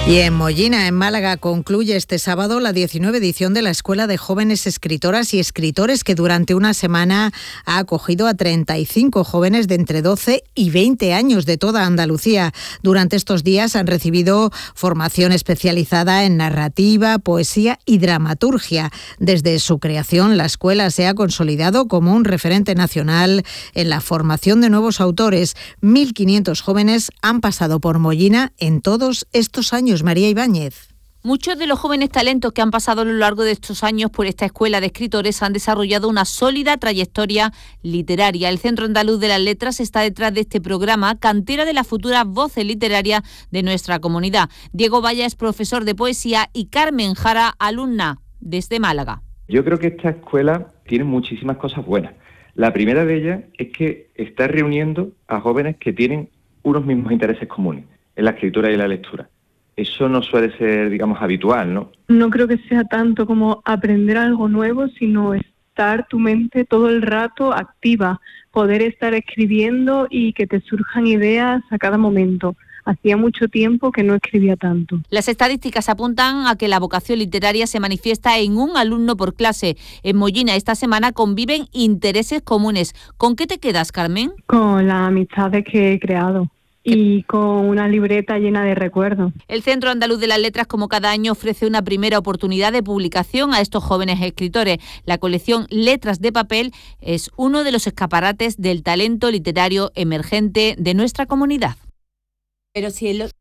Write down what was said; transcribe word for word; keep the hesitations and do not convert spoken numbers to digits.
Y en Mollina, en Málaga, concluye este sábado la diecinueve edición de la Escuela de Jóvenes Escritoras y Escritores, que durante una semana ha acogido a treinta y cinco jóvenes de entre doce y veinte años de toda Andalucía. Durante estos días han recibido formación especializada en narrativa, poesía y dramaturgia. Desde su creación, la escuela se ha consolidado como un referente nacional en la formación de nuevos autores. mil quinientos jóvenes han pasado por Mollina en todos estos años. María Ibáñez. Muchos de los jóvenes talentos que han pasado a lo largo de estos años por esta escuela de escritores han desarrollado una sólida trayectoria literaria. El Centro Andaluz de las Letras está detrás de este programa, cantera de las futuras voces literarias de nuestra comunidad. Diego Valla es profesor de poesía y Carmen Jara, alumna desde Málaga. Yo creo que esta escuela tiene muchísimas cosas buenas. La primera de ellas es que está reuniendo a jóvenes que tienen unos mismos intereses comunes en la escritura y la lectura. Eso no suele ser, digamos, habitual, ¿no? No creo que sea tanto como aprender algo nuevo, sino estar tu mente todo el rato activa, poder estar escribiendo y que te surjan ideas a cada momento. Hacía mucho tiempo que no escribía tanto. Las estadísticas apuntan a que la vocación literaria se manifiesta en un alumno por clase. En Mollina esta semana conviven intereses comunes. ¿Con qué te quedas, Carmen? Con las amistades que he creado. Y con una libreta llena de recuerdos. El Centro Andaluz de las Letras, como cada año, ofrece una primera oportunidad de publicación a estos jóvenes escritores. La colección Letras de Papel es uno de los escaparates del talento literario emergente de nuestra comunidad. Pero si el